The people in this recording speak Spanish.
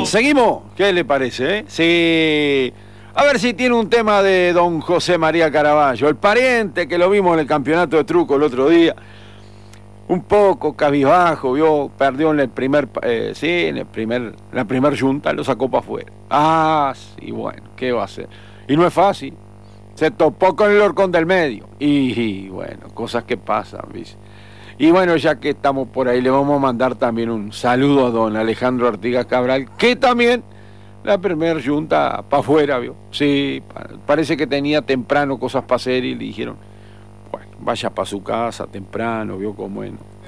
¿Seguimos? ¿Qué le parece, Sí. A ver si tiene un tema de don José María Caraballo, el pariente que lo vimos en el campeonato de truco el otro día. Un poco cabizbajo, perdió en el primer, la primer junta, lo sacó para afuera. Sí, bueno, ¿qué va a hacer? Y no es fácil. Se topó con el horcón del medio. Y bueno, cosas que pasan, ¿viste? Y bueno, ya que estamos por ahí, le vamos a mandar también un saludo a don Alejandro Artigas Cabral, que también la primer junta para afuera, ¿vio? Sí, parece que tenía temprano cosas para hacer y le dijeron, bueno, vaya para su casa temprano, ¿vio? Como bueno.